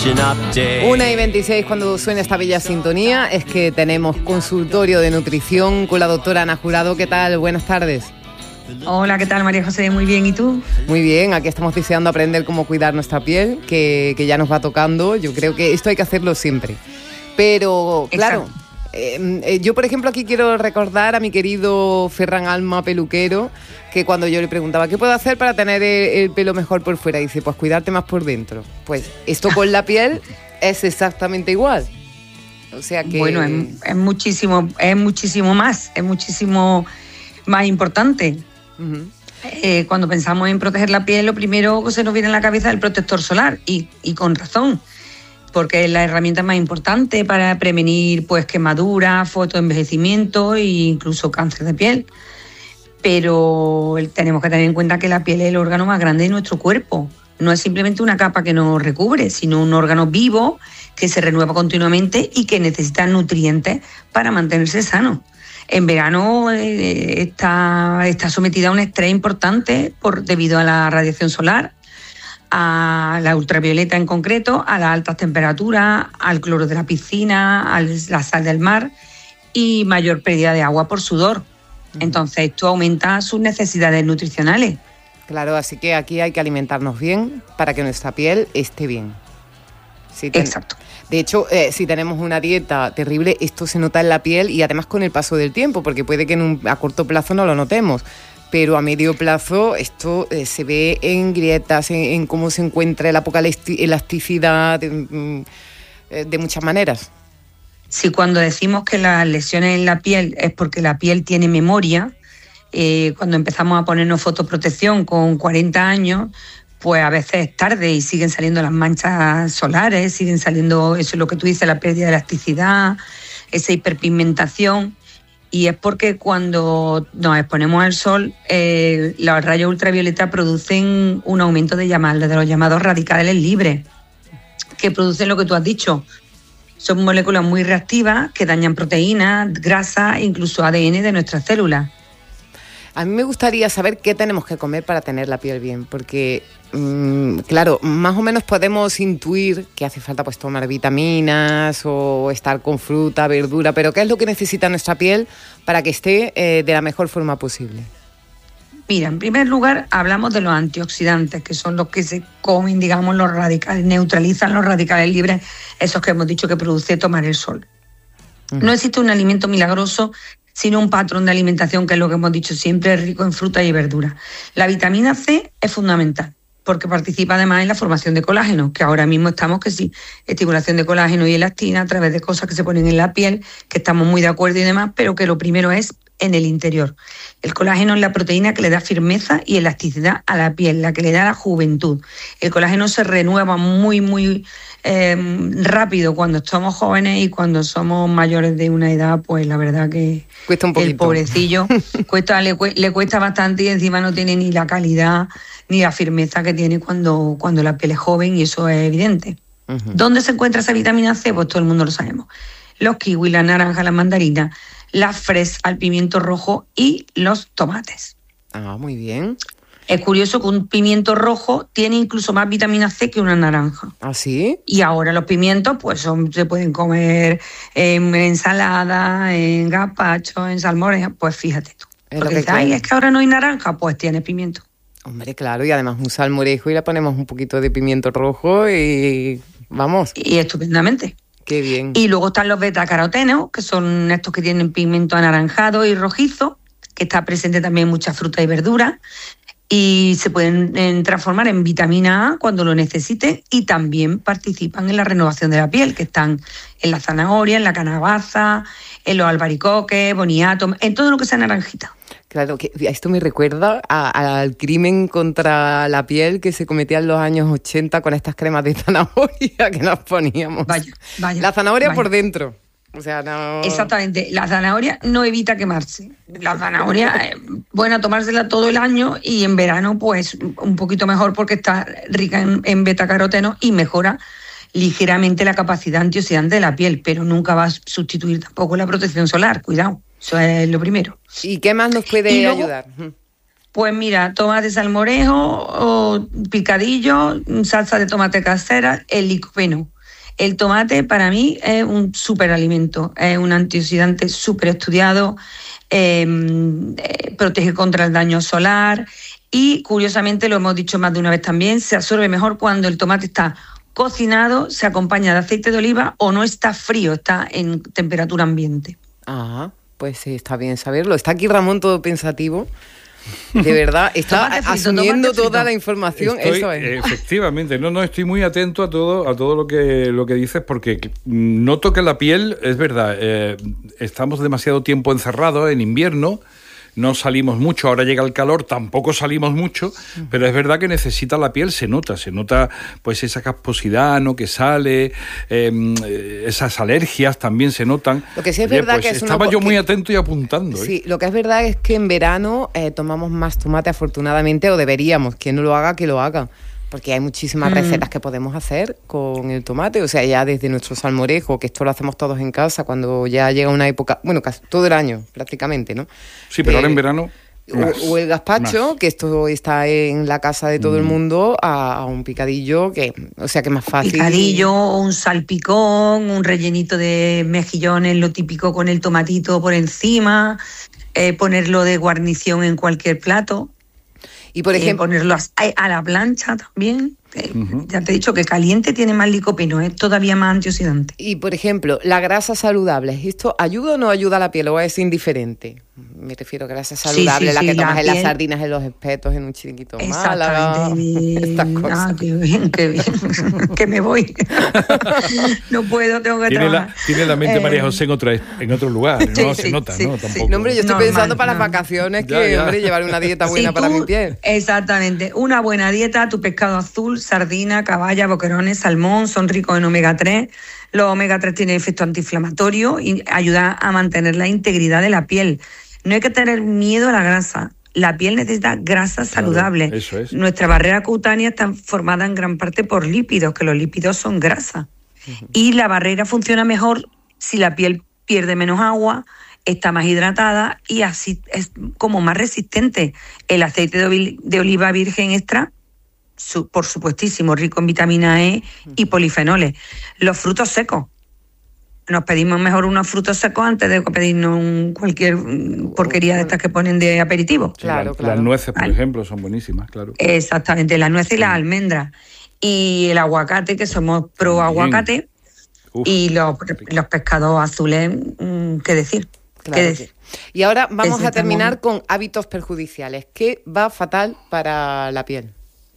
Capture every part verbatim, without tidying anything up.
una y veintiséis cuando suena esta bella sintonía es que tenemos consultorio de nutrición con la doctora Ana Jurado. ¿Qué tal? Buenas tardes. Hola, ¿qué tal, María José? Muy bien, ¿y tú? Muy bien, aquí estamos deseando aprender cómo cuidar nuestra piel, que, que ya nos va tocando. Yo creo que esto hay que hacerlo siempre. Pero, claro, eh, eh, yo, por ejemplo, aquí quiero recordar a mi querido Ferran Alma, peluquero, que cuando yo le preguntaba ¿qué puedo hacer para tener el, el pelo mejor por fuera? Dice, pues cuidarte más por dentro. Pues esto con la piel es exactamente igual. O sea que... Bueno, es, es muchísimo, es muchísimo más, es muchísimo más importante. Uh-huh. Eh, cuando pensamos en proteger la piel, lo primero que se nos viene a la cabeza es el protector solar, y, y con razón, porque es la herramienta más importante para prevenir pues quemaduras, fotoenvejecimiento e incluso cáncer de piel. Pero tenemos que tener en cuenta que la piel es el órgano más grande de nuestro cuerpo. No es simplemente una capa que nos recubre, sino un órgano vivo que se renueva continuamente y que necesita nutrientes para mantenerse sano. En verano eh, está, está sometida a un estrés importante por, debido a la radiación solar, a la ultravioleta en concreto, a las altas temperaturas, al cloro de la piscina, a la sal del mar y mayor pérdida de agua por sudor. Entonces esto aumenta sus necesidades nutricionales. Claro, así que aquí hay que alimentarnos bien para que nuestra piel esté bien. Si ten... Exacto. De hecho, eh, si tenemos una dieta terrible, esto se nota en la piel y además con el paso del tiempo, porque puede que en un, a corto plazo no lo notemos, pero a medio plazo esto eh, se ve en grietas, en, en cómo se encuentra la poca elasticidad, de, de muchas maneras. Si cuando decimos que las lesiones en la piel es porque la piel tiene memoria, eh, cuando empezamos a ponernos fotoprotección con cuarenta años, pues a veces es tarde y siguen saliendo las manchas solares, siguen saliendo, eso es lo que tú dices, la pérdida de elasticidad, esa hiperpigmentación, y es porque cuando nos exponemos al sol, eh, los rayos ultravioleta producen un aumento de, llamados, de los llamados radicales libres, que producen lo que tú has dicho. Son moléculas muy reactivas que dañan proteínas, grasas, incluso A D N de nuestras células. A mí me gustaría saber qué tenemos que comer para tener la piel bien, porque, mmm, claro, más o menos podemos intuir que hace falta pues tomar vitaminas o estar con fruta, verdura, pero ¿qué es lo que necesita nuestra piel para que esté eh, de la mejor forma posible? Mira, en primer lugar hablamos de los antioxidantes, que son los que se comen, digamos, los radicales, neutralizan los radicales libres, esos que hemos dicho que produce tomar el sol. Uh-huh. No existe un alimento milagroso, sino un patrón de alimentación, que es lo que hemos dicho siempre, rico en fruta y verdura. La vitamina C es fundamental, porque participa además en la formación de colágeno, que ahora mismo estamos que sí, estimulación de colágeno y elastina a través de cosas que se ponen en la piel, que estamos muy de acuerdo y demás, pero que lo primero es en el interior. El colágeno es la proteína que le da firmeza y elasticidad a la piel, la que le da la juventud. El colágeno se renueva muy, muy eh, rápido cuando somos jóvenes, y cuando somos mayores de una edad, pues la verdad que cuesta un poquito. El pobrecillo cuesta, le, le cuesta bastante, y encima no tiene ni la calidad ni la firmeza que tiene cuando, cuando la piel es joven, y eso es evidente. Uh-huh. ¿Dónde se encuentra esa vitamina C? Pues todo el mundo lo sabemos. Los kiwis, la naranja, la mandarina, las fresas, el pimiento rojo y los tomates. Ah, muy bien. Es curioso que un pimiento rojo tiene incluso más vitamina C que una naranja. ¿Ah, sí? Y ahora los pimientos pues son, se pueden comer en ensalada, en gazpacho, en salmones. Pues fíjate tú. Es Porque lo que dices, ay, es que ahora no hay naranja, pues tienes pimiento. Hombre, claro, y además un salmorejo y le ponemos un poquito de pimiento rojo y vamos. Y estupendamente. Qué bien. Y luego están los betacarotenos, que son estos que tienen pigmento anaranjado y rojizo, que está presente también en muchas frutas y verduras, y se pueden eh, transformar en vitamina A cuando lo necesiten, y también participan en la renovación de la piel, que están en la zanahoria, en la calabaza, en los albaricoques, boniato, en todo lo que sea naranjita. Claro, que esto me recuerda a, al crimen contra la piel que se cometía en los años ochenta con estas cremas de zanahoria que nos poníamos. Vaya, vaya. La zanahoria vaya. por dentro. O sea, no... Exactamente. La zanahoria no evita quemarse. La zanahoria es buena tomársela todo el año, y en verano pues un poquito mejor, porque está rica en, en betacaroteno y mejora ligeramente la capacidad antioxidante de la piel, pero nunca va a sustituir tampoco la protección solar. Cuidado. Eso es lo primero. ¿Y qué más nos puede y luego, ayudar? Pues mira, tomate salmorejo, o picadillo, salsa de tomate casera, el licopeno. El tomate para mí es un superalimento, es un antioxidante súper estudiado, eh, eh, protege contra el daño solar y, curiosamente, lo hemos dicho más de una vez también, se absorbe mejor cuando el tomate está cocinado, se acompaña de aceite de oliva o no está frío, está en temperatura ambiente. Ah, pues sí, está bien saberlo. Está aquí Ramón todo pensativo. De verdad, está frito, asumiendo toda la información. Estoy, eso es. Efectivamente, no, no, estoy muy atento a todo, a todo lo que lo que dices, porque noto que la piel, es verdad, eh, estamos demasiado tiempo encerrados en invierno. No salimos mucho, ahora llega el calor, tampoco salimos mucho, pero es verdad que necesita la piel, se nota, se nota pues esa casposidad, ¿no?, que sale, eh, esas alergias también se notan. Lo que sí es Oye, verdad pues que es estaba una... yo muy atento y apuntando. ¿eh? Sí, lo que es verdad es que en verano eh, tomamos más tomate, afortunadamente, o deberíamos. Quien no lo haga, que lo haga. Porque hay muchísimas mm. recetas que podemos hacer con el tomate, o sea, ya desde nuestro salmorejo, que esto lo hacemos todos en casa, cuando ya llega una época, bueno, casi todo el año prácticamente, ¿no? Sí, pero eh, ahora en verano... Más, o, o el gazpacho, más. Que esto está en la casa de todo mm. el mundo, a, a un picadillo, que, o sea, que es más fácil. Picadillo, un salpicón, un rellenito de mejillones, lo típico con el tomatito por encima, eh, ponerlo de guarnición en cualquier plato. Y por ejemplo, eh, ponerlo a, a la plancha también. Eh, uh-huh. Ya te he dicho que caliente tiene más licopeno, es todavía más antioxidante. Y por ejemplo, la grasa saludable, ¿esto ayuda o no ayuda a la piel o es indiferente? Me refiero a grasa saludable, sí, sí, la sí, que tomas la en piel... las sardinas, en los espetos, en un chiringuito Málaga. Estas cosas. Ah, qué bien, qué bien. Que me voy. No puedo, tengo que tiene trabajar. La, tiene la mente eh... María José en otro, en otro lugar, no sí, se sí, nota, sí, ¿no? Sí. Tampoco. No, hombre, yo estoy Normal, pensando para no. las vacaciones que, ya, ya. hombre, llevar una dieta buena sí, para tú, mi piel. Exactamente. Una buena dieta, tu pescado azul, sardina, caballa, boquerones, salmón, son ricos en omega tres. Los omega tres tienen efecto antiinflamatorio y ayudan a mantener la integridad de la piel. No hay que tener miedo a la grasa. La piel necesita grasa saludable. Claro, eso es. Nuestra barrera cutánea está formada en gran parte por lípidos, que los lípidos son grasa. Uh-huh. Y la barrera funciona mejor si la piel pierde menos agua, está más hidratada y así es como más resistente. El aceite de, de oliva virgen extra, su, por supuestísimo, rico en vitamina E y polifenoles. Los frutos secos. Nos pedimos mejor unos frutos secos antes de pedirnos un, cualquier porquería de estas que ponen de aperitivo. Claro, la, claro. Las nueces, por vale. ejemplo, son buenísimas, claro. Exactamente, las nueces y las almendras. Y el aguacate, que somos pro aguacate. Uf, y los, los pescados azules, ¿qué decir? Claro ¿Qué decir? Que. Y ahora vamos a terminar con hábitos perjudiciales. ¿Qué va fatal para la piel?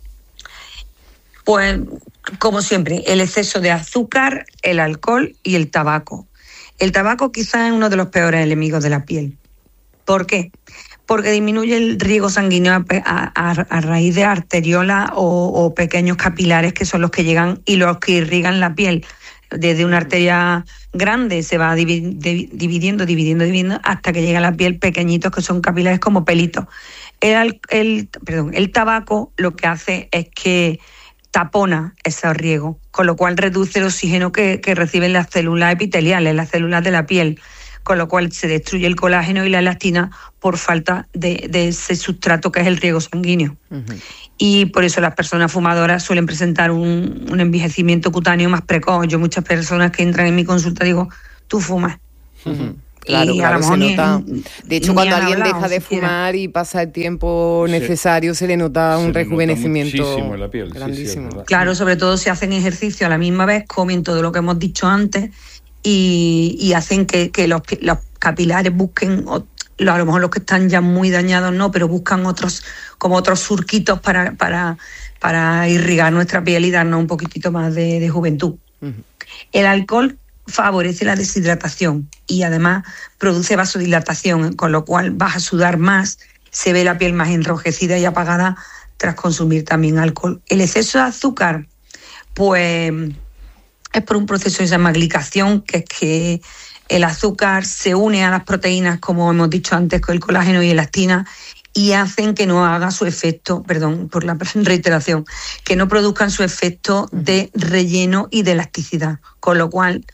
Pues, como siempre, el exceso de azúcar, el alcohol y el tabaco. El tabaco quizás es uno de los peores enemigos de la piel. ¿Por qué? Porque disminuye el riego sanguíneo a, a, a raíz de arteriolas o, o pequeños capilares que son los que llegan y los que irrigan la piel. Desde una arteria grande se va dividiendo, dividiendo, dividiendo, hasta que llega a la piel pequeñitos que son capilares como pelitos. El, el, perdón, el tabaco lo que hace es que tapona ese riego, con lo cual reduce el oxígeno que, que reciben las células epiteliales, las células de la piel, con lo cual se destruye el colágeno y la elastina por falta de, de ese sustrato que es el riego sanguíneo. Uh-huh. Y por eso las personas fumadoras suelen presentar un, un envejecimiento cutáneo más precoz. Yo muchas personas que entran en mi consulta digo, tú fumas. Uh-huh. Claro, claro, se nota. De hecho, cuando alguien deja de fumar y pasa el tiempo necesario, sí. se le nota un se rejuvenecimiento nota muchísimo en la piel. grandísimo. Sí, sí, claro, sobre todo si hacen ejercicio a la misma vez, comen todo lo que hemos dicho antes y, y hacen que, que los, los capilares busquen, a lo mejor los que están ya muy dañados no, pero buscan otros, como otros surquitos para, para, para irrigar nuestra piel y darnos un poquitito más de, de juventud. Uh-huh. El alcohol favorece la deshidratación y además produce vasodilatación, con lo cual vas a sudar más, se ve la piel más enrojecida y apagada tras consumir también alcohol. El exceso de azúcar, pues es por un proceso que se llama glicación, que es que el azúcar se une a las proteínas, como hemos dicho antes, con el colágeno y elastina, y hacen que no haga su efecto, perdón por la reiteración, que no produzcan su efecto de relleno y de elasticidad, con lo cual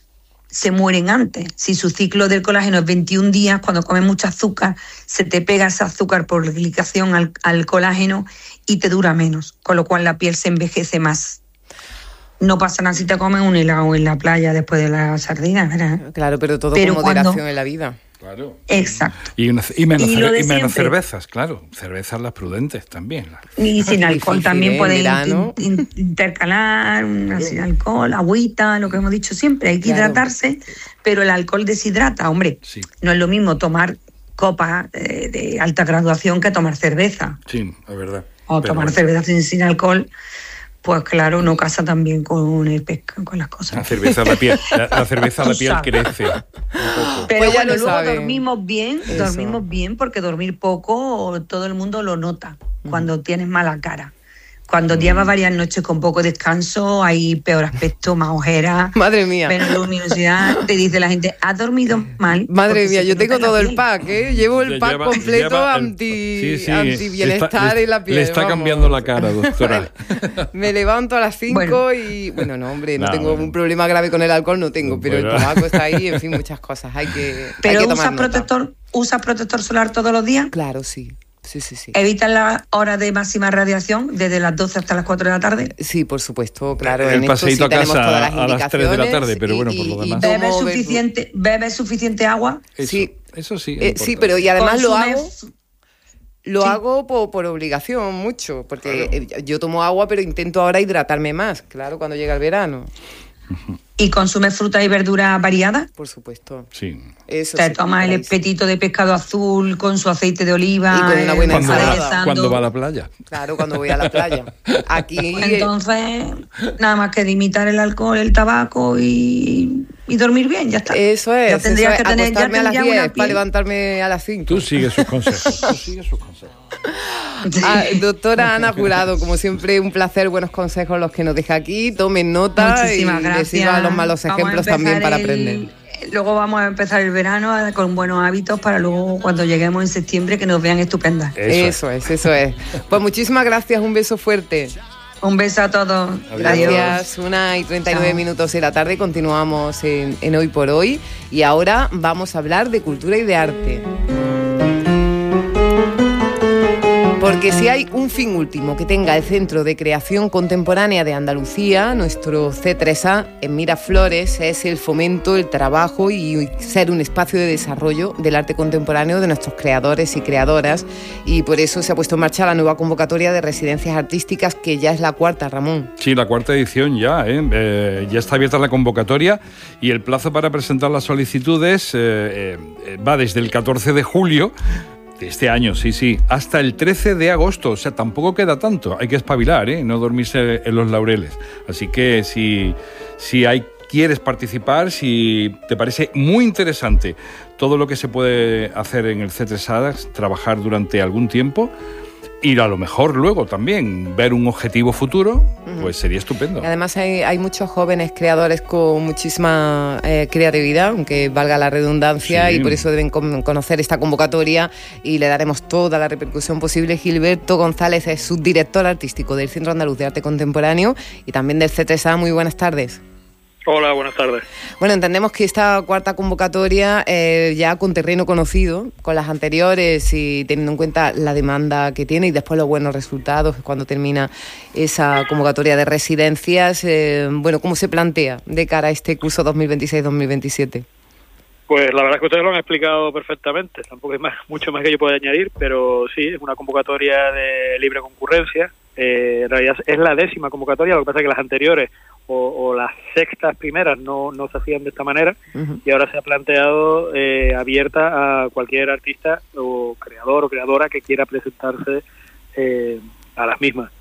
se mueren antes. Si su ciclo del colágeno es veintiún días, cuando comes mucho azúcar, se te pega ese azúcar por glicación al, al colágeno y te dura menos, con lo cual la piel se envejece más. No pasa nada si te comes un helado en la playa después de la sardina, ¿verdad? Claro, pero todo pero con moderación cuando... en la vida. Claro. Exacto. Y, una, y, menos, y, cerve- y menos cervezas, claro. Cervezas las prudentes también. Y sin alcohol difícil, también ¿eh? puedes Verano. in- intercalar, una Claro. sin alcohol, agüita, lo que hemos dicho siempre. Hay que Claro. hidratarse, pero el alcohol deshidrata, hombre. Sí. No es lo mismo tomar copas eh, de alta graduación que tomar cerveza. Sí, es verdad. O Pero tomar bueno, cerveza sin, sin alcohol, pues claro, no casa también con el pesca, con las La cosas. cerveza a la piel, la, la cerveza a la Tú piel sabes. crece un poco. Pero Pues ya bueno, lo luego saben. dormimos bien, Eso. dormimos bien porque dormir poco todo el mundo lo nota cuando tienes mala cara. Cuando llevas varias noches con poco descanso, hay peor aspecto, más ojeras, Madre mía. menos luminosidad. Te dice la gente, ¿has dormido mal? Madre Porque mía, se yo te nota tengo en la todo el piel. pack, ¿eh? Llevo el Ya pack lleva- completo lleva el- anti, sí, sí, anti le bienestar está- le- en la piel. Le está vamos. cambiando la cara, doctora. Me levanto a las cinco Bueno. y... Bueno, no, hombre, no, No, tengo bueno. un problema grave con el alcohol, no tengo, pero el Bueno. tabaco está ahí, en fin, muchas cosas. Hay que, hay Pero que usas tomar nota. protector, usas protector solar todos los días. Claro, sí. Sí, sí, sí. Evitas la hora de máxima radiación desde las doce hasta las cuatro de la tarde. Sí, por supuesto, claro. El en esto paseíto sí a tenemos casa todas las a las tres de la tarde, pero indicaciones bueno, y- por lo y- y demás. tomo ¿Bebes ver- suficiente, ¿Bebes suficiente agua? Eso, Sí. eso sí. Eh, importa. sí, pero y además lo hago... ¿Consumes- Lo Sí. hago por, por obligación mucho, porque eh, yo tomo agua, pero intento ahora hidratarme más, claro, cuando llega el verano, ¿Y consumes frutas y verduras variadas? por supuesto. Sí. Eso Te sí, tomas el clarísimo. espetito de pescado azul con su aceite de oliva. Y con una buena eh, Cuando va, ensalada. cuando va a la playa. Claro, cuando voy a la playa. Aquí... eh, Entonces, nada más que limitar el alcohol, el tabaco y, y dormir bien, ya está. Eso es, Ya eso tendrías es, que tener, ya acostarme a las tendrías una diez para piel. levantarme a las cinco. Tú sigues sus consejos. Tú sigues sus consejos. Sí. Ah, doctora Ana Jurado, como siempre, un placer, buenos consejos los que nos deja aquí. Tomen nota Muchísimas y gracias. les sirvan los malos Vamos a ejemplos empezar también para el- aprender. Luego vamos a empezar el verano con buenos hábitos para luego, cuando lleguemos en septiembre, que nos vean estupendas. Eso Eso es, eso es. Pues muchísimas gracias, un beso fuerte. Un beso a todos. Gracias, una y treinta y nueve Chao. minutos de la tarde, continuamos en, en Hoy por Hoy y ahora vamos a hablar de cultura y de arte. Porque si hay un fin último que tenga el Centro de Creación Contemporánea de Andalucía, nuestro C tres A en Miraflores, es el fomento, el trabajo y ser un espacio de desarrollo del arte contemporáneo de nuestros creadores y creadoras. Y por eso se ha puesto en marcha la nueva convocatoria de residencias artísticas, que ya es la cuarta, Ramón. Sí, la cuarta edición ya, ¿eh? Eh, ya está abierta la convocatoria y el plazo para presentar las solicitudes eh, eh, va desde el catorce de julio de este año, sí, sí, hasta el trece de agosto, o sea, tampoco queda tanto, hay que espabilar, ¿eh? No dormirse en los laureles. Así que si, si hay, quieres participar, si te parece muy interesante todo lo que se puede hacer en el C tres A, trabajar durante algún tiempo, ir a lo mejor luego también, ver un objetivo futuro, pues sería estupendo. Y además hay, hay muchos jóvenes creadores con muchísima eh, creatividad, aunque valga la redundancia, Sí. y por eso deben con- conocer esta convocatoria y le daremos toda la repercusión posible. Gilberto González es subdirector artístico del Centro Andaluz de Arte Contemporáneo y también del C tres A. Muy buenas tardes. Hola, buenas tardes. Bueno, entendemos que esta cuarta convocatoria, eh, ya con terreno conocido, con las anteriores y teniendo en cuenta la demanda que tiene y después los buenos resultados cuando termina esa convocatoria de residencias, eh, bueno, ¿cómo se plantea de cara a este curso dos mil veintiséis dos mil veintisiete? Pues la verdad es que ustedes lo han explicado perfectamente. Tampoco hay más, mucho más que yo pueda añadir, pero sí, es una convocatoria de libre concurrencia. Eh, en realidad es la décima convocatoria, lo que pasa es que las anteriores o, o las sextas primeras no, no se hacían de esta manera. Uh-huh. Y ahora se ha planteado eh, abierta a cualquier artista o creador o creadora que quiera presentarse eh, a las mismas.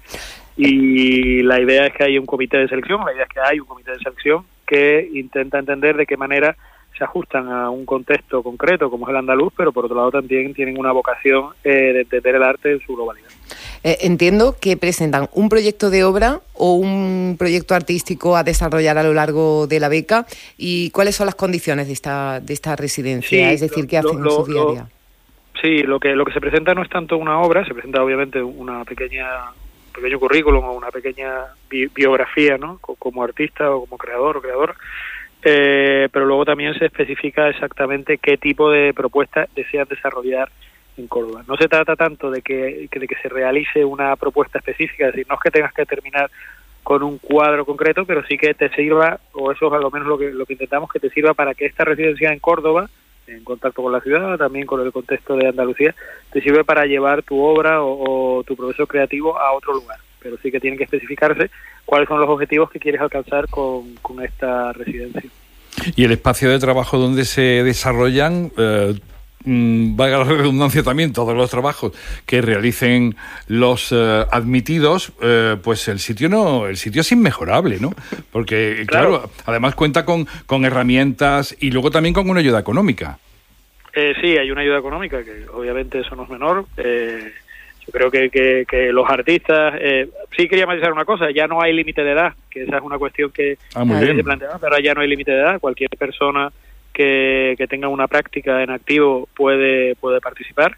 Y la idea es que hay un comité de selección, la idea es que hay un comité de selección que intenta entender de qué manera se ajustan a un contexto concreto como es el andaluz, pero por otro lado también tienen una vocación eh, de entender el arte en su globalidad. Eh, entiendo que presentan un proyecto de obra o un proyecto artístico a desarrollar a lo largo de la beca. ¿Y cuáles son las condiciones de esta de esta residencia? Sí, es decir, lo- ¿qué hacen lo- en su día a lo- día? Sí, lo que lo que se presenta no es tanto una obra, se presenta obviamente una pequeña un pequeño currículum o una pequeña bi- biografía, ¿no? Co- como artista o como creador o creadora. Eh, pero luego también se especifica exactamente qué tipo de propuesta desean desarrollar en Córdoba. No se trata tanto de que, de que se realice una propuesta específica, es decir, no es que tengas que terminar con un cuadro concreto, pero sí que te sirva, o eso es a lo menos lo que, lo que intentamos, que te sirva para que esta residencia en Córdoba, en contacto con la ciudad, también con el contexto de Andalucía, te sirve para llevar tu obra o, o tu proceso creativo a otro lugar. Pero sí que tiene que especificarse cuáles son los objetivos que quieres alcanzar con, con esta residencia. Y el espacio de trabajo donde se desarrollan, eh, mmm, valga la redundancia también, todos los trabajos que realicen los eh, admitidos, eh, pues el sitio no, el sitio es inmejorable, ¿no? Porque, claro, claro además cuenta con, con herramientas y luego también con una ayuda económica. Eh, sí, hay una ayuda económica, que obviamente eso no es menor. Eh, yo creo que, que, que los artistas... Eh, sí quería matizar una cosa, ya no hay límite de edad, que esa es una cuestión que ah, muy bien. se planteaba, pero ya no hay límite de edad. Cualquier persona que, que tenga una práctica en activo puede, puede participar.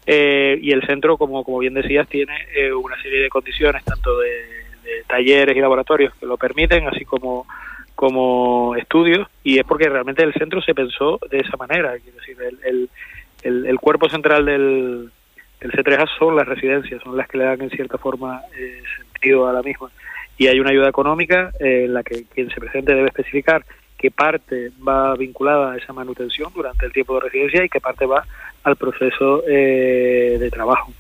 Eh, y el centro, como, como bien decías, tiene eh, una serie de condiciones, tanto de, de talleres y laboratorios que lo permiten, así como... como estudios, y es porque realmente el centro se pensó de esa manera. Quiero decir, el, el, el, el cuerpo central del, del C tres A son las residencias, son las que le dan en cierta forma eh, sentido a la misma. Y hay una ayuda económica eh, en la que quien se presente debe especificar qué parte va vinculada a esa manutención durante el tiempo de residencia y qué parte va al proceso eh, de trabajo.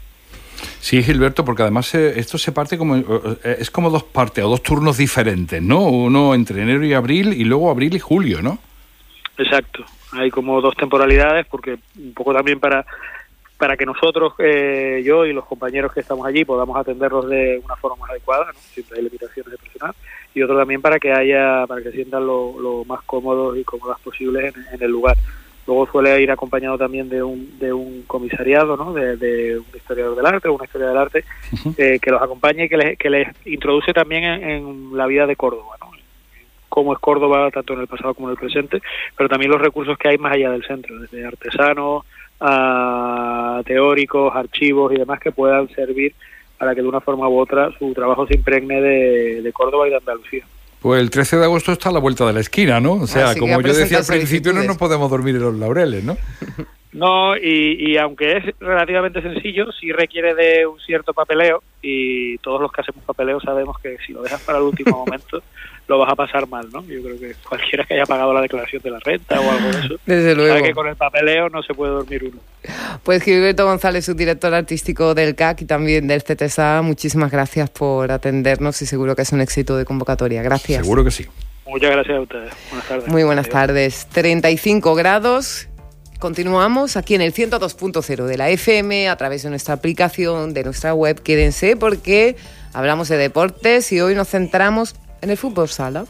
Sí, Gilberto, porque además eh, esto se parte como... Eh, es como dos partes, o dos turnos diferentes, ¿no? Uno entre enero y abril, y luego abril y julio, ¿no? Exacto. Hay como dos temporalidades, porque un poco también para para que nosotros, eh, yo y los compañeros que estamos allí, podamos atenderlos de una forma más adecuada, ¿no? Siempre hay limitaciones de personal. Y otro también para que haya, para que se sientan lo, lo más cómodos y cómodas posibles en, en el lugar. Luego suele ir acompañado también de un de un comisariado, ¿no? De, de un historiador del arte o una historia del arte, uh-huh. eh, que los acompañe y que les, que les introduce también en, en la vida de Córdoba, ¿no? Cómo es Córdoba, tanto en el pasado como en el presente, pero también los recursos que hay más allá del centro, desde artesanos a teóricos, archivos y demás que puedan servir para que de una forma u otra su trabajo se impregne de, de Córdoba y de Andalucía. Pues el trece de agosto está a la vuelta de la esquina, ¿no? O sea, Así como yo decía al principio, no nos podemos dormir en los laureles, ¿no? No, y, y aunque es relativamente sencillo, sí requiere de un cierto papeleo, y todos los que hacemos papeleo sabemos que si lo dejas para el último momento lo vas a pasar mal, ¿no? Yo creo que cualquiera que haya pagado la declaración de la renta o algo de eso, desde luego, sabe que con el papeleo no se puede dormir uno. Pues Gilberto González, subdirector artístico del C A C y también del C T S A, muchísimas gracias por atendernos y seguro que es un éxito de convocatoria. Gracias. Seguro que sí. Muchas gracias a ustedes. Buenas tardes. Muy buenas Adiós. tardes. treinta y cinco grados. Continuamos aquí en el ciento dos punto cero de la F M a través de nuestra aplicación, de nuestra web. Quédense porque hablamos de deportes y hoy nos centramos en el fútbol sala.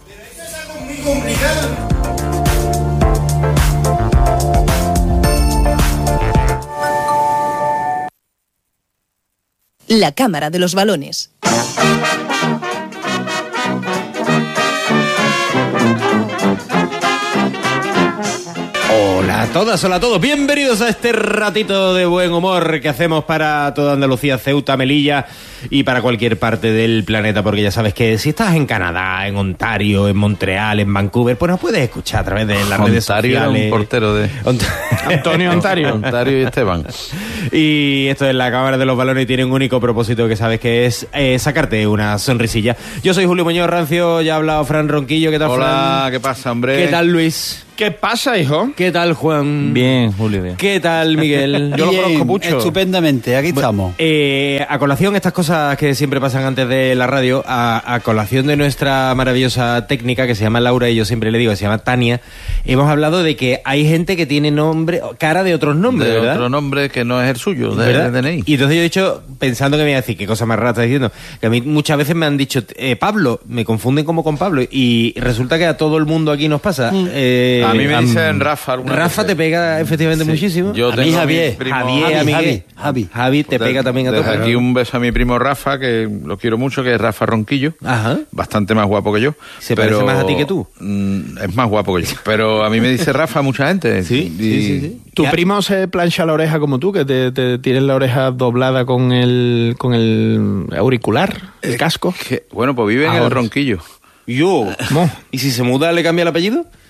La Cámara de los Balones. Hola a todas, hola a todos, bienvenidos a este ratito de buen humor que hacemos para toda Andalucía, Ceuta, Melilla y para cualquier parte del planeta, porque ya sabes que si estás en Canadá, en Ontario, en Montreal, en Vancouver, pues nos puedes escuchar a través de las redes sociales. Ontario, un portero de... Ont- Antonio Ontario. Ontario y Esteban. Y esto es la Cámara de los Balones y tiene un único propósito que sabes que es eh, sacarte una sonrisilla. Yo soy Julio Muñoz Rancio, ya ha hablado Fran Ronquillo, ¿qué tal, Fran? Hola, ¿qué pasa, hombre? ¿Qué tal, Luis? ¿Qué pasa, hijo? ¿Qué tal, Juan? Bien, Julio, bien. ¿Qué tal, Miguel? Yo bien, lo conozco mucho. Estupendamente, aquí bueno, estamos. Eh, a colación, estas cosas que siempre pasan antes de la radio, a, a colación de nuestra maravillosa técnica que se llama Laura, y yo siempre le digo que se llama Tania, hemos hablado de que hay gente que tiene nombre, cara de otros nombres, de ¿verdad? otro nombre que no es el suyo, de, de D N I. Y entonces yo he dicho, pensando que me iba a decir, qué cosa más rara está diciendo, que a mí muchas veces me han dicho, eh, Pablo, me confunden como con Pablo, y resulta que a todo el mundo aquí nos pasa. Mm. Eh, a mí me a, dicen Rafa. Rafa te pega efectivamente sí. muchísimo. Yo a mí Javier. Javier, Javi, a mí Javi, Javi. Javi te pues pega de, también a todos. todos. Aquí un beso a mi primo Rafa, que lo quiero mucho, que es Rafa Ronquillo. Ajá. Bastante más guapo que yo. Se pero, parece más a ti que tú. Mm, es más guapo que yo. Pero a mí me dice Rafa mucha gente. Sí, y, sí, sí, sí. ¿Tu ya. primo se plancha la oreja como tú, que te, te tienes la oreja doblada con el, con el auricular, el casco? Que, bueno, pues vive en el Ronquillo. Yo. ¿Y si se muda le cambia el apellido?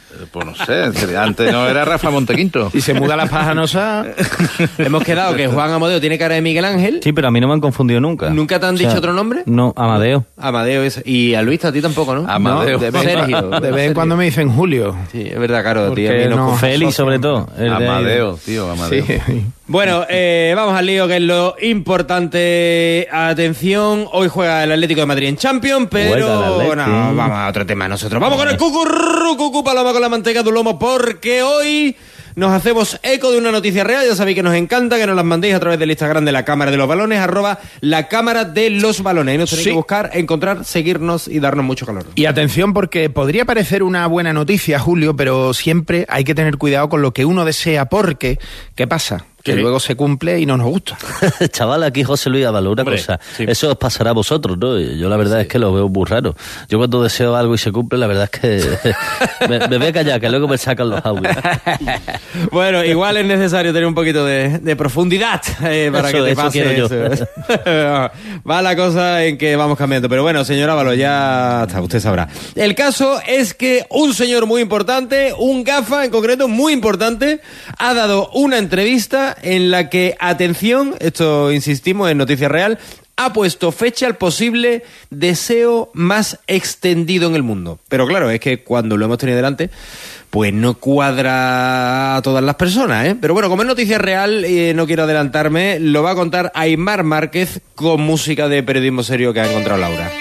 Pues no sé, antes no era Rafa Montequinto. Y se muda a la Pajanosa. Hemos quedado que Juan Amadeo tiene cara de Miguel Ángel. Sí, pero a mí no me han confundido nunca. ¿Nunca te han O sea, dicho otro nombre? No, Amadeo. Amadeo es. Y a Luis, a ti tampoco, ¿no? Amadeo. No, de vez, Sergio. De vez en cuando me dicen Julio. Sí, es verdad, claro, a ti a Porque mí no. no- Félix, sobre todo. el de- Amadeo, tío, Amadeo. Sí. Bueno, eh, vamos al lío, que es lo importante. Atención, hoy juega el Atlético de Madrid en Champions, Juega el pero Atleti. no, vamos a otro tema nosotros. Vamos con el cucurru, cucú, paloma con la manteca de un lomo, porque hoy nos hacemos eco de una noticia real. Ya sabéis que nos encanta que nos las mandéis a través del Instagram de la Cámara de los Balones, arroba la Cámara de los Balones. Ahí nos tenéis Sí. que buscar, encontrar, seguirnos y darnos mucho calor. Y atención, porque podría parecer una buena noticia, Julio, pero siempre hay que tener cuidado con lo que uno desea, porque ¿qué pasa? Que ¿Qué? luego se cumple y no nos gusta. Chaval, aquí José Luis Ábalos, una Hombre, cosa, sí. eso os pasará a vosotros, ¿no? Yo la verdad es que lo veo muy raro. Yo cuando deseo algo y se cumple, la verdad es que me, me voy a callar, que luego me sacan los audios. Bueno, igual es necesario tener un poquito de, de profundidad eh, para Eso- que te eso pase quiero yo. eso. Va la cosa en que vamos cambiando. Pero bueno, señor Ábalos, ya está, usted sabrá. El caso es que un señor muy importante, un gafa en concreto muy importante, ha dado una entrevista en la que, atención, esto insistimos, en noticia real, ha puesto fecha al posible deseo más extendido en el mundo. Pero claro, es que cuando lo hemos tenido delante, pues no cuadra a todas las personas, ¿eh? Pero bueno, como es noticia real, eh, no quiero adelantarme, lo va a contar Aimar Márquez con música de periodismo serio que ha encontrado Laura.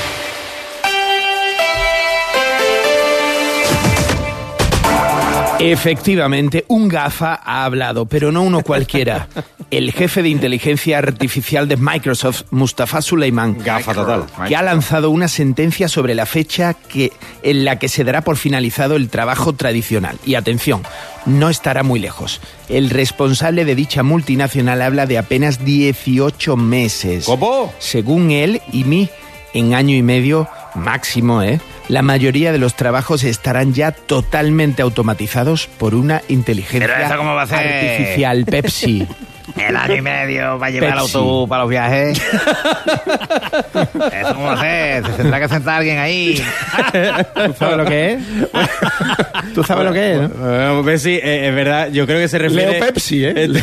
Efectivamente, un gafa ha hablado, pero no uno cualquiera. El jefe de inteligencia artificial de Microsoft, Mustafa Suleyman, Gafa total. que ha lanzado una sentencia sobre la fecha que, en la que se dará por finalizado el trabajo tradicional. Y atención, no estará muy lejos. El responsable de dicha multinacional habla de apenas dieciocho meses. ¿Cómo? Según él y mí, en año y medio máximo, ¿eh? La mayoría de los trabajos estarán ya totalmente automatizados por una inteligencia ¿Pero eso cómo va a ser? artificial. Pepsi. El año y medio va a llevar el Pepsi. autobús para los viajes. ¿Eso cómo va a ser? Se tendrá que sentar alguien ahí. ¿Tú sabes lo que es? ¿Tú sabes lo que es, no? Bueno, pues sí, eh, es verdad, yo creo que se refiere... Leo Pepsi, ¿eh? El,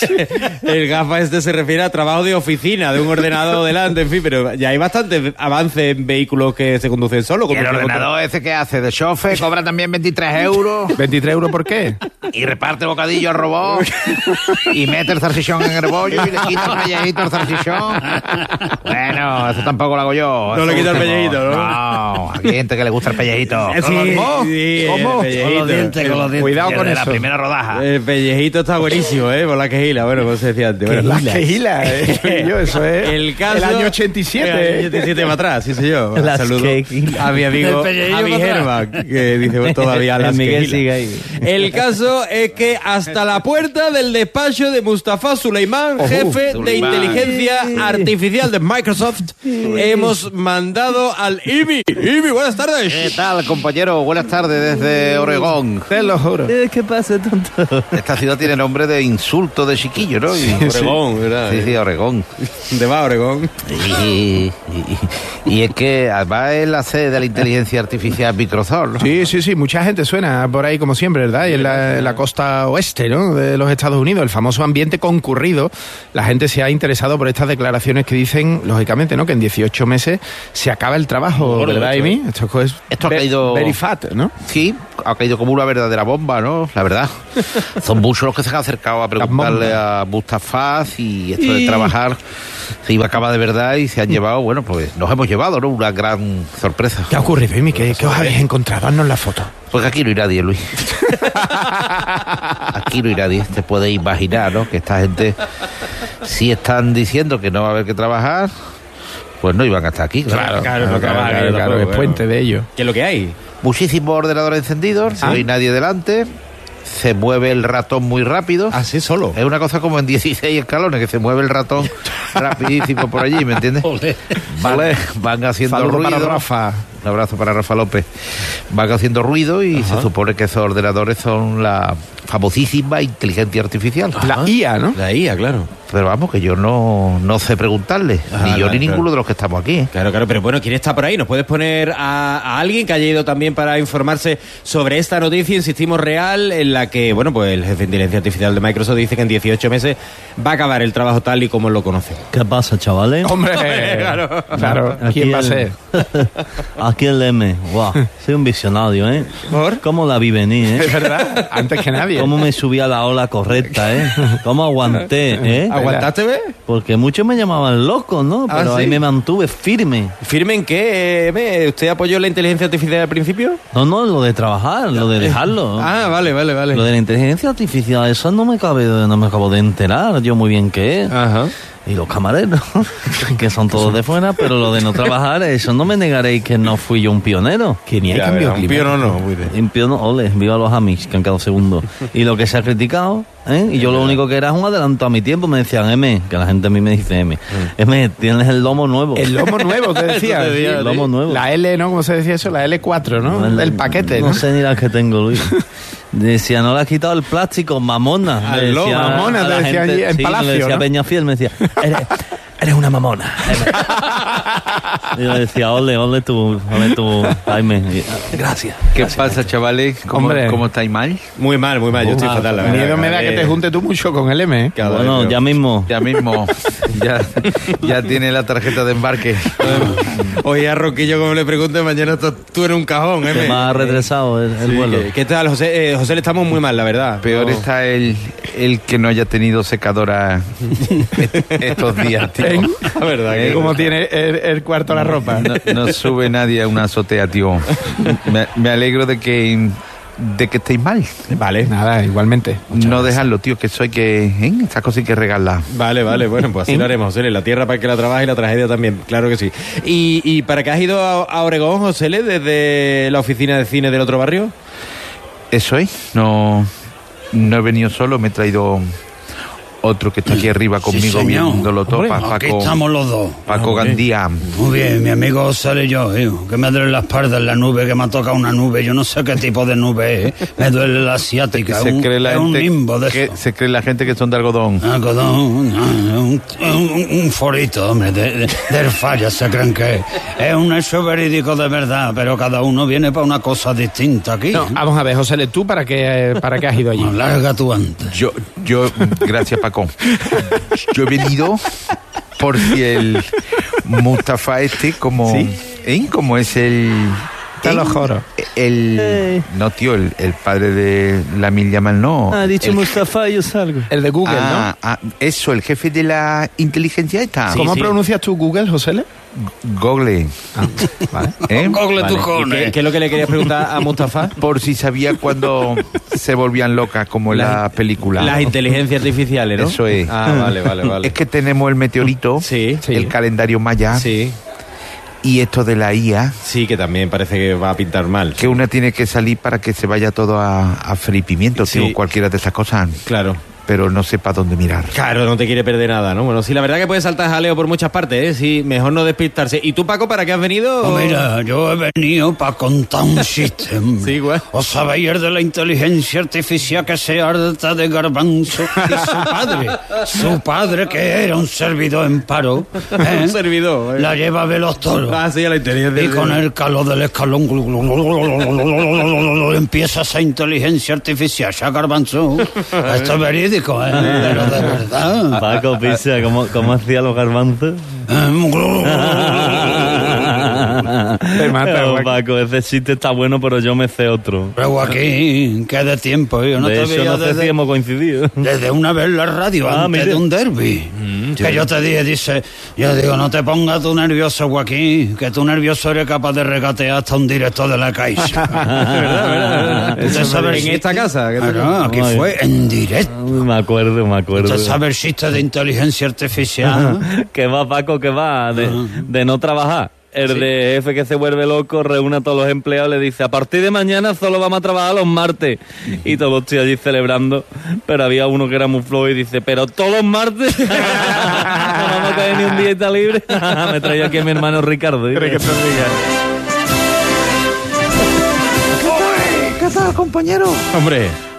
el gafa este se refiere a trabajo de oficina, de un ordenador delante, en fin, pero ya hay bastante avance en vehículos que se conducen solo. ¿Y el ordenador ese que hace de chofe cobra también veintitrés euros ¿veintitrés euros por qué? y reparte bocadillo al robot y mete el salchichón en el bollo y le quita el pellejito al salchichón? Bueno, eso tampoco lo hago yo. No Eso le quita el último. pellejito, ¿no? No, hay gente que le gusta el pellejito. Eh, sí, ¿Cómo? sí, ¿Cómo? el pellejito. Con los dientes, con los dientes. Cuidado El con de eso. la primera rodaja. El pellejito está buenísimo, ¿eh? Por la quejila, bueno, como se decía antes. Bueno, Las quejilas, eh. Yo, eso es El caso... el año ochenta y siete. El año ochenta y siete para atrás, sí, señor. Las Saludo quejilas. a mi amigo El pellejillo Javi para Herman, que dice pues, todavía las Miguel quejilas. sigue ahí. El caso es que hasta la puerta del despacho de Mustafa Suleyman, jefe de Suleyman. inteligencia artificial de Microsoft, hemos mandado al I M I. I M I, buenas ¿Qué tardes. tal, compañero? Buenas tardes desde Oregón. Te lo juro. Eh, ¿Qué pasa, tonto? Esta ciudad tiene nombre de insulto de chiquillo, ¿no? Y- Oregón, ¿verdad? Sí, sí, Oregón. ¿De va Oregón? Y, y- y es que además es la sede de la inteligencia artificial Microsoft, ¿no? Sí, sí, sí, mucha gente suena por ahí como siempre, ¿verdad? Y en la, en la costa oeste, ¿no? De los Estados Unidos, el famoso ambiente concurrido. La gente se ha interesado por estas declaraciones que dicen, lógicamente, ¿no? Que en dieciocho meses se acaba el trabajo, Gordo, ¿verdad, esto, Amy? Esto es Esto ha ve- caído- very fat, ¿no? Sí, ha caído como una verdadera bomba, ¿no? La verdad. Son muchos los que se han acercado a preguntarle a Mustafa si esto de trabajar se iba a acabar de verdad y se han llevado, bueno, pues nos hemos llevado, ¿no? Una gran sorpresa. ¿Qué ha ocurrido, Amy? ¿Qué, qué os habéis encontrado? Haznos la foto. Pues aquí no hay nadie, Luis. Aquí no hay nadie. Te puedes imaginar, ¿no? Que esta gente, si están diciendo que no va a haber que trabajar, pues no iban a estar aquí. Claro, Claro, no Claro, trabaja, claro, yo claro, tampoco, es puente de ello. ¿Qué es lo que hay? Muchísimos ordenadores encendidos, no hay nadie delante, se mueve el ratón muy rápido. Así solo. Es una cosa como en dieciséis escalones, que se mueve el ratón rapidísimo por allí, ¿me entiendes? Van, van haciendo Saludo ruido. para Rafa. Un abrazo para Rafa López. Van haciendo ruido y se supone que esos ordenadores son la famosísima inteligencia artificial. La I A, ¿no? La I A, claro. Pero vamos, que yo no, no sé preguntarle, Ah, ni yo claro, ni ninguno claro. de los que estamos aquí. ¿eh? Claro, claro, pero bueno, ¿quién está por ahí? ¿Nos puedes poner a, a alguien que haya ido también para informarse sobre esta noticia, insistimos, real, en la que, bueno, pues el jefe de inteligencia artificial de Microsoft dice que en dieciocho meses va a acabar el trabajo tal y como lo conocemos? ¿Qué pasa, chavales? Hombre, claro. claro, ¿quién va a el- ser? Aquí el M. Guau, soy un visionario, ¿eh? ¿Por? ¿Cómo la vi venir, eh? Es verdad, antes que nadie. ¿Cómo me subí a la ola correcta, eh? ¿Cómo aguanté, eh? ¿Aguantaste, ves? Porque muchos me llamaban loco, ¿no? Ah, Pero ¿sí? ahí me mantuve firme. ¿Firme en qué? ¿Ve? ¿Usted apoyó la inteligencia artificial al principio? No, no, lo de trabajar, lo de dejarlo. Ah, vale, vale, vale. Lo de la inteligencia artificial, eso no me cabe, no me acabo de enterar yo muy bien qué es. Ajá. Y los camareros, que son todos de fuera, pero lo de no trabajar, eso no me negaréis que no fui yo un pionero. Que ni hay Ya, cambio verá, un climático. pío no, no, muy bien. Un piono, ole, viva los Amish, que han quedado segundos. Y lo que se ha criticado, ¿eh? Y yo lo único que era es un adelanto a mi tiempo, me decían, M, que la gente a mí me dice M, M, tienes el lomo nuevo. El lomo nuevo, te decía. Eso te decía, el lomo nuevo. La L, ¿no? ¿Cómo se decía eso? La L cuatro, ¿no? El- El paquete, ¿no? No sé ni las que tengo, Luis. Decía, no le has quitado el plástico, mamona. Ah, Le lomo, mamona, a te la decía allí en sí, Palacio, me decía ¿no? Peñafiel, me decía, eres, eres una mamona. Y yo le decía, ole, ole tú, ole tú, Jaime. Y, gracias. ¿Qué pasa, chavales? ¿Cómo, Hombre. ¿Cómo estáis mal? Muy mal, muy mal. Yo estoy Ah, fatal, la verdad. Miedo me da que te junte tú mucho con el M, ¿eh? Cada vez Bueno, peor. ya mismo. Ya mismo, ya, ya tiene la tarjeta de embarque. Oye, a Roquillo, como le pregunte, mañana tú, tú eres un cajón, ¿eh? Se me ha retrasado el, el Sí, vuelo. ¿qué, qué tal, José? Eh, José, le estamos muy mal, la verdad. Peor No. está el, el que no haya tenido secadora est- estos días, tío. ¿Eh? La verdad que... ¿Cómo tiene el, el cuarto la ropa? No, no sube nadie a una azotea, tío. Me, me alegro de que de que estéis mal. Vale. Nada, igualmente. No dejarlo, tío, que eso hay que... ¿eh? Estas cosas hay que regalar. Vale, vale, bueno, pues así lo haremos, José. La tierra para que la trabaje y la tragedia también, claro que sí. ¿Y, y para qué has ido a, a Oregón, José, desde la oficina de cine del otro barrio? Eso es. No, no he venido solo, me he traído otro que está aquí arriba conmigo señor. viéndolo todo. Hombre, Pa- aquí Paco, estamos los dos. Paco Hombre. Gandía. Muy bien, mi amigo José y yo, hijo, que me duele la espalda en la nube, que me ha tocado una nube, yo no sé qué tipo de nube es, ¿eh? Me duele la asiática, Se un, cree la es un gente limbo de que, eso. se cree la gente que son de algodón. Algodón, un, un, un forito, hombre, de, de, del falla se creen que es. Es un hecho verídico de verdad, pero cada uno viene para una cosa distinta aquí. No, vamos a ver, José, ¿tú para qué, para qué has ido allí? No, larga tú antes. Yo, yo, gracias Paco. Yo he venido por si el Mustafa este, como, ¿Sí? ¿eh? Como es el... Está ¿eh? los joros. El, Eh. no, tío, el, el padre de Lamine Yamal, no. Ha dicho El- Mustafa, yo salgo. El de Google, ah, ah, eso, el jefe de la inteligencia esta. ¿no? ¿Cómo sí. pronuncias tú Google, José? Google. Vale. ¿eh? Google Vale. tu ¿Y cojones. qué, qué es lo que le querías preguntar a Mustafa? Por si sabía cuando se volvían locas, como en la película. Las inteligencias artificiales, ¿no? Eso es. Ah, vale, vale, vale. Es que tenemos el meteorito, Sí, Sí. el calendario maya sí, y esto de la I A, sí, que también parece que va a pintar mal. que una tiene que salir para que se vaya todo a, a fripimiento, Sí. tío, cualquiera de esas cosas, Claro. pero no sepa dónde mirar. Claro, no te quiere perder nada, ¿no? Bueno, sí, la verdad que puede saltar jaleo por muchas partes, ¿eh? Sí, mejor no despistarse. ¿Y tú, Paco, para qué has venido? Pues mira, yo he venido para contar un chiste. Sí, güey. ¿Os sabéis el de la inteligencia artificial que se harta de garbanzo? Y su padre, su padre que era un servidor en paro, ¿eh? Un servidor, ¿eh? la lleva a ver los toros. Ah, sí, a la inteligencia. Y con el calor del escalón empieza esa inteligencia artificial, ya garbanzo. Esto es verídico, ¿eh? Pero de verdad. Paco, pisa, ¿cómo, cómo hacía los garbanzos? Te mata, Pero, Joaquín. Paco, ese chiste está bueno, pero yo me sé otro. Pero Joaquín, que de tiempo, yo no de te hecho, veía no sé desde, si hemos coincidido. desde una vez en la radio, Ah, antes mire. de un derbi. que yo te dije, dice, yo digo, no te pongas tú nervioso, Joaquín, que tú nervioso eres capaz de regatear hasta un directo de la Caixa. ¿Verdad, verdad, verdad? ¿Usted sabe el En chiste? esta casa. que Ah, te- no, aquí Ay. fue en directo. Me acuerdo, me acuerdo. ¿Usted sabe el chiste de inteligencia artificial? Que va, Paco, que va, de, de no trabajar. El de jefe que se vuelve loco reúne a todos los empleados y le dice, a partir de mañana solo vamos a trabajar los martes. Y todos los tíos allí celebrando, pero había uno que era muy flojo y dice, pero todos los martes no vamos a caer ni un día y está libre. Me traía aquí a mi hermano Ricardo. ¿eh? ¿Quieres que te diga? ¿Qué tal, compañero? Hombre,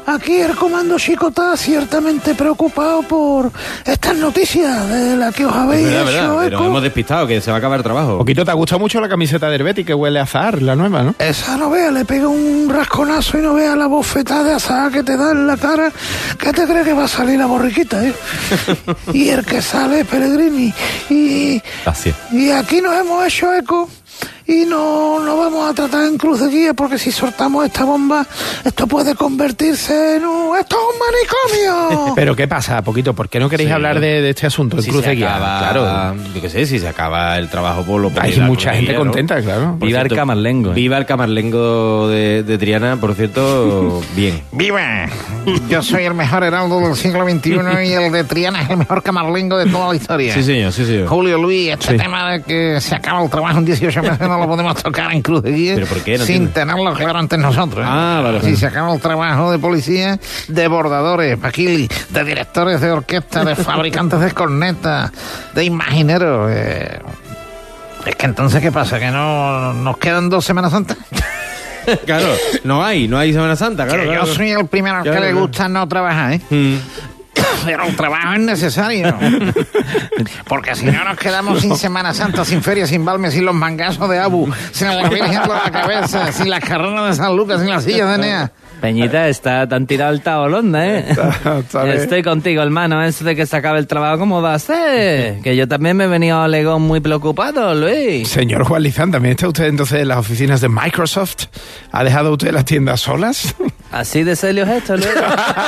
aquí el comando Chico está ciertamente preocupado por estas noticias de las que os habéis verdad, hecho verdad, eco. pero hemos despistado, que se va a acabar el trabajo. Poquito, te ha gustado mucho la camiseta del Betis, que huele a azahar, la nueva, ¿no? Esa no vea, le pega un rasconazo y no vea la bofetada de azahar que te da en la cara. ¿Qué te crees que va a salir la borriquita, eh? Y el que sale es Pellegrini. Y, Gracias. y aquí nos hemos hecho eco. Y no, no vamos a tratar en cruz de guía, porque si soltamos esta bomba, esto puede convertirse en un... ¡Esto es un manicomio! Pero ¿qué pasa, Poquito? ¿Por qué no queréis Sí. hablar de, de este asunto en Si cruz se de guía? acaba, Claro. yo qué sé, si se acaba el trabajo por lo Hay mucha gente contenta, claro. Viva el Camarlengo. ¿eh? Viva el Camarlengo de, de Triana, por cierto, bien. ¡Viva! Yo soy el mejor heraldo del siglo veintiuno y el de Triana es el mejor camarlengo de toda la historia. Sí, señor, sí, señor. Julio Luis, este Sí. tema de que se acaba el trabajo en dieciocho meses no lo podemos tocar en cruz de guía. ¿Pero por qué? No sin entiendo. tenerlo claro antes nosotros. ¿eh? Ah, vale, Si vale. se acaba el trabajo de policía, de bordadores, paquili, de directores de orquesta, de fabricantes de cornetas, de imagineros. eh, Es que entonces, ¿qué pasa? ¿Que no nos quedan dos Semanas Santas? Claro, no hay, no hay Semana Santa, claro. Que claro. yo soy el primero al que Claro, le claro. gusta no trabajar, ¿eh? Mm. Pero el trabajo es necesario. Porque si no nos quedamos sin Semana Santa, sin feria, sin Balmes, sin los mangazos de Abu, sin la Virgen de la Cabeza, sin las carreras de San Lucas, sin las sillas de Enea. Peñita, está tan tirado el tabolonda, ¿eh? está bien. Estoy contigo, hermano. Eso de que se acabe el trabajo, ¿cómo va a ser? Que yo también me he venido a Legón muy preocupado, Luis. Señor Juan Lizán, ¿también está usted entonces en las oficinas de Microsoft? ¿Ha dejado usted las tiendas solas? Así de serio es esto, Luis.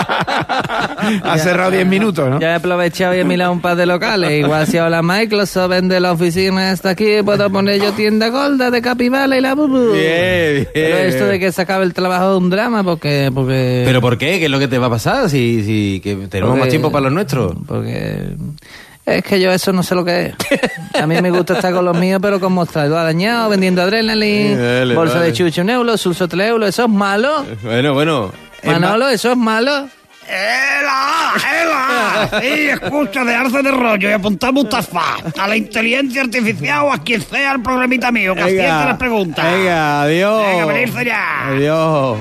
Ha cerrado diez minutos, ¿no? Ya he aprovechado y he mirado un par de locales. Igual si ahora Microsoft vende la oficina hasta aquí, puedo poner yo tienda Golda de Capibala y la bubu. Bien, bien. Pero esto de que se acabe el trabajo es un drama, porque... porque ¿Pero por qué? ¿Qué es lo que te va a pasar? Si, si que tenemos Porque- más tiempo para los nuestros. Porque... Es que yo eso no sé lo que es. A mí me gusta estar con los míos, pero con mostrador dañado, vendiendo adrenalina, Dale, bolsa vale. de chucho un euro, sulso tres euros. ¿Eso es malo? Bueno, bueno. es Manolo, ¿eso es malo? ¡Ela! ¡Ela! Sí, escucha, dejarse de rollo y apuntar Mustafa a la inteligencia artificial o a quien sea el programita mío, que Venga, acierte las preguntas. Venga, adiós. Venga, venirse ya. Adiós.